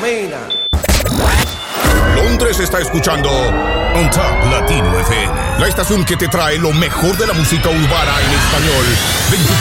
camina. Londres está escuchando On Top Latino FM, la estación que te trae lo mejor de la música urbana en español.